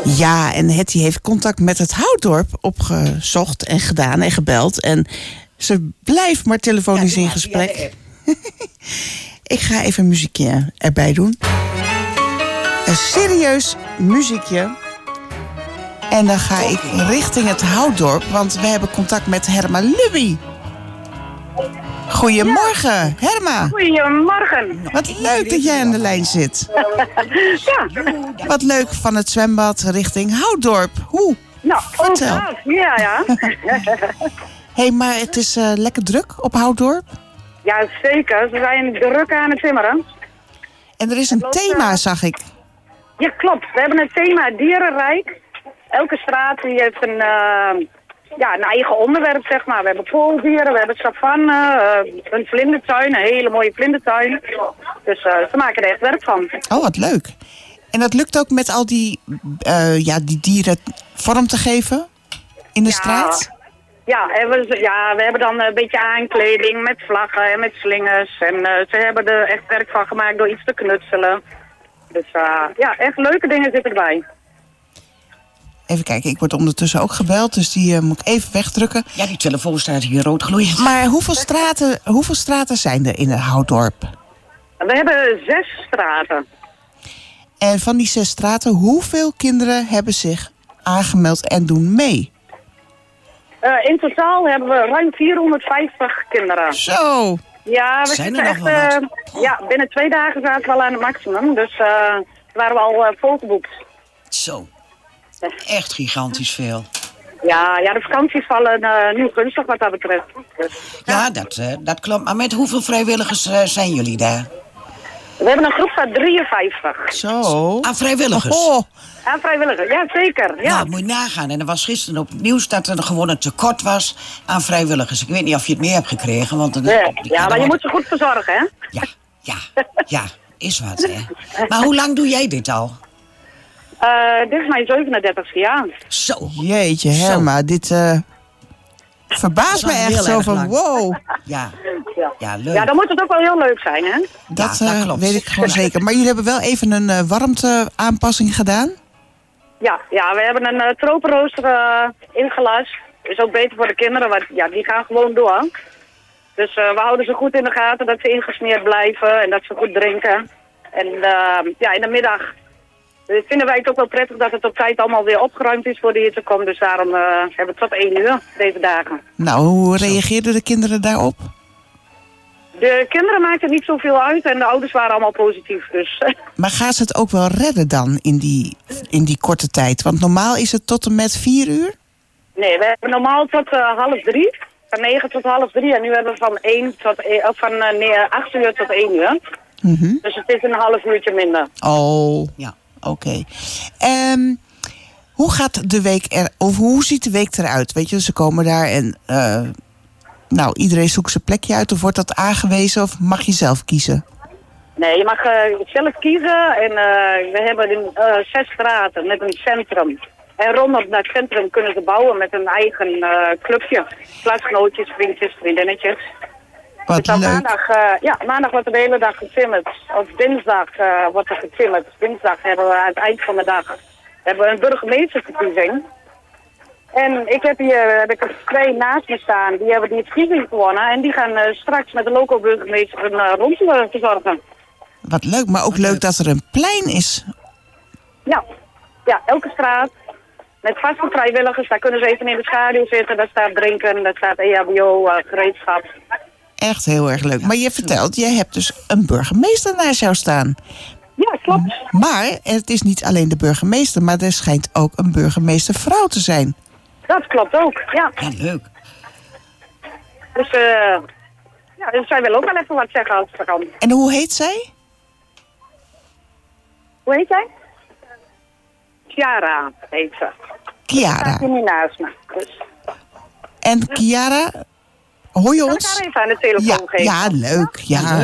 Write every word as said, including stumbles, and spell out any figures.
Ja, en Hetty heeft contact met het Houtdorp opgezocht en gedaan en gebeld. En ze blijft maar telefonisch ja, in gesprek. Ik ga even een muziekje erbij doen. Een serieus muziekje. En dan ga ik richting het Houtdorp, want we hebben contact met Herma Lubby. Goedemorgen, ja. Herma. Goedemorgen. Wat leuk dat jij aan de lijn zit. Ja. Wat leuk van het zwembad richting Houtdorp. Hoe? Nou, vertel. Oh, ja, ja. Hé, hey, maar het is uh, lekker druk op Houtdorp? Ja, zeker. Ze zijn druk aan het timmeren. En er is een loopt, thema, uh... zag ik. Ja, klopt. We hebben een thema dierenrijk. Elke straat die heeft een... Uh... Ja, een eigen onderwerp, zeg maar. We hebben pooldieren, we hebben savanne, uh, een vlindertuin, een hele mooie vlindertuin. Dus uh, ze maken er echt werk van. Oh, wat leuk. En dat lukt ook met al die, uh, ja, die dieren vorm te geven in de ja, straat? Ja en we, ja, we hebben dan een beetje aankleding met vlaggen en met slingers. En uh, ze hebben er echt werk van gemaakt door iets te knutselen. Dus uh, ja, echt leuke dingen zitten erbij. Even kijken, ik word ondertussen ook gebeld, dus die uh, moet ik even wegdrukken. Ja, die telefoon staat hier rood gloeiend. Maar hoeveel straten, hoeveel straten zijn er in het Houtdorp? We hebben zes straten. En van die zes straten, hoeveel kinderen hebben zich aangemeld en doen mee? Uh, in totaal hebben we ruim vierhonderdvijftig kinderen. Zo! Ja, we zijn zitten er echt, nog wel uh, ja, binnen twee dagen zaten we al aan het maximum. Dus uh, waren we al uh, volgeboekt. Zo. Echt gigantisch veel. Ja, ja, de vakanties vallen uh, nu gunstig wat dat betreft. Dus, ja, ja dat, uh, dat klopt. Maar met hoeveel vrijwilligers uh, zijn jullie daar? We hebben een groep van drieënvijftig. Zo. Aan vrijwilligers? Oh. Aan vrijwilligers, ja zeker. Ja. Nou, moet je nagaan. En er was gisteren op het nieuws dat er gewoon een tekort was aan vrijwilligers. Ik weet niet of je het meer hebt gekregen. Want ja, ja, ja, maar wordt... je moet ze goed verzorgen, hè? Ja, ja, ja. Is wat, hè. Maar hoe lang doe jij dit al? Uh, dit is mijn zevenendertigste jaar. Zo. Jeetje, Herma, zo. Dit uh, verbaast me echt zo van lang. Wow. Ja. Ja. Ja, leuk. Ja, dan moet het ook wel heel leuk zijn, hè? Dat, ja, dat uh, klopt. weet ik gewoon zeker. Maar jullie hebben wel even een uh, warmteaanpassing gedaan? Ja, ja, we hebben een uh, tropenrooster uh, ingelast. Is ook beter voor de kinderen, want ja, die gaan gewoon door. Dus uh, we houden ze goed in de gaten dat ze ingesmeerd blijven en dat ze goed drinken. En uh, ja, in de middag vinden wij het ook wel prettig dat het op tijd allemaal weer opgeruimd is voor de hitte komt. Dus daarom uh, hebben we tot één uur deze dagen. Nou, hoe reageerden de kinderen daarop? De kinderen maakten niet zoveel uit en de ouders waren allemaal positief. Dus. Maar gaan ze het ook wel redden dan in die, in die korte tijd? Want normaal is het tot en met vier uur? Nee, we hebben normaal tot uh, half drie. Van negen tot half drie. En nu hebben we van, één tot, uh, van uh, nee, acht uur tot één uur. Mm-hmm. Dus het is een half uurtje minder. Oh, ja, oké. Okay. Um, hoe gaat de week er, of hoe ziet de week eruit? Weet je, ze komen daar en uh, nou, iedereen zoekt zijn plekje uit. Of wordt dat aangewezen of mag je zelf kiezen? Nee, je mag uh, zelf kiezen. En uh, we hebben uh, zes straten met een centrum. En rondom dat centrum kunnen ze bouwen met een eigen uh, clubje. Klasgenootjes, vriendjes, vriendinnetjes. Wat dus dan leuk. Maandag, uh, ja, maandag wordt er de hele dag getimmerd. Of dinsdag uh, wordt er getimmerd. Dinsdag hebben we aan het eind van de dag hebben we een burgemeesterverkiezing. En ik heb hier heb ik er twee naast me staan. Die hebben die verkiezing gewonnen. En die gaan uh, straks met de local burgemeester een uh, rondje verzorgen. Wat leuk, maar ook leuk dat er een plein is. Ja, ja, elke straat. Met vaste vrijwilligers, daar kunnen ze even in de schaduw zitten. Daar staat drinken, daar staat E H B O, uh, gereedschap. Echt heel erg leuk. Maar je vertelt, jij hebt dus een burgemeester naast jou staan. Ja, klopt. Maar het is niet alleen de burgemeester, maar er schijnt ook een burgemeestervrouw te zijn. Dat klopt ook, ja. Ja, leuk. Dus, uh, ja, dus zij wil ook wel even wat zeggen als het kan. En hoe heet zij? Hoe heet zij? Chiara heet ze. Chiara. Staat hier niet naast me. Dus. En Chiara, hoor je Kan ons? ik haar even aan de telefoon ja, geven? ja, leuk. Ja.